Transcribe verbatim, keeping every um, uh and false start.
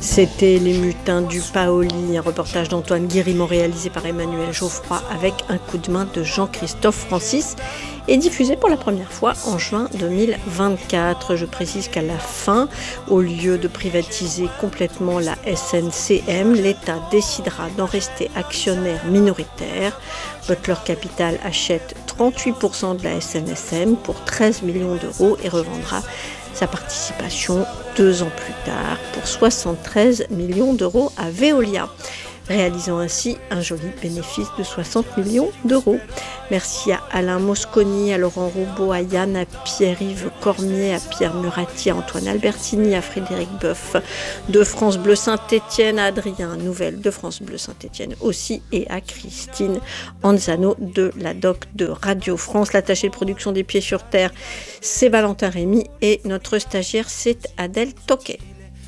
C'était Les Mutins du Paoli, un reportage d'Antoine Guérimont réalisé par Emmanuel Geoffroy avec un coup de main de Jean-Christophe Francis et diffusé pour la première fois en juin deux mille vingt-quatre. Je précise qu'à la fin, au lieu de privatiser complètement la S N C M, l'État décidera d'en rester actionnaire minoritaire. Butler Capital achète trente-huit pour cent de la S N S M pour treize millions d'euros et revendra sa participation deux ans plus tard pour soixante-treize millions d'euros à Veolia, réalisant ainsi un joli bénéfice de soixante millions d'euros. Merci à Alain Mosconi, à Laurent Roubaud, à Yann, à Pierre-Yves Cormier, à Pierre Murati, à Antoine Albertini, à Frédéric Boeuf de France Bleu Saint-Étienne, à Adrien Nouvelle de France Bleu Saint-Étienne aussi et à Christine Anzano de la doc de Radio France. L'attaché de production des Pieds sur Terre, c'est Valentin Rémy et notre stagiaire, c'est Adèle Toquet.